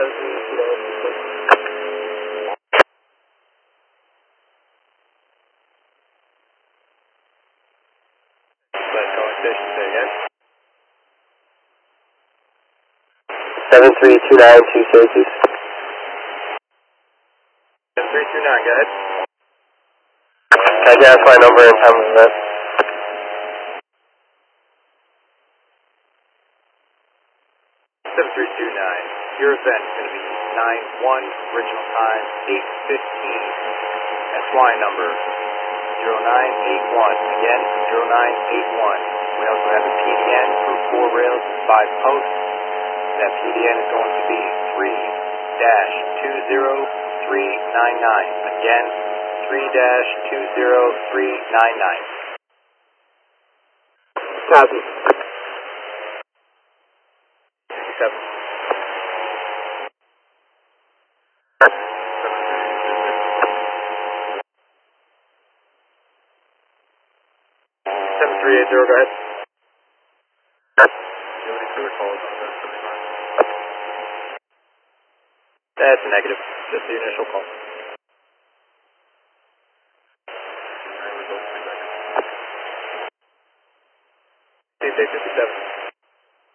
7329 Syracuse. 7329, go ahead. Identify number and time of event. 7329, your event is going to be 9-1, original time 8:15. SY number 0981, again 0981. We also have a PDN for 4 rails and 5 posts. That PDN is going to be 3-20399. Again, 3-20399. Copy. 67. Seven three eight zero. Go ahead. That's a negative. Just the initial call. CSA 57.